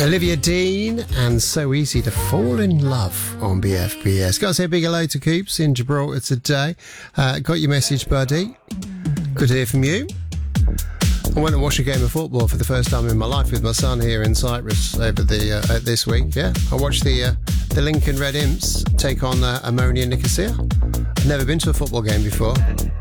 Olivia Dean and So Easy to Fall in Love on BFBS. Got to say a big hello to Coops in Gibraltar today. Got your message, buddy. Good to hear from you. I went and watched a game of football for the first time in my life with my son here in Cyprus over the this week. Yeah, I watched the Lincoln Red Imps take on Ammonia Nicosia. I've never been to a football game before.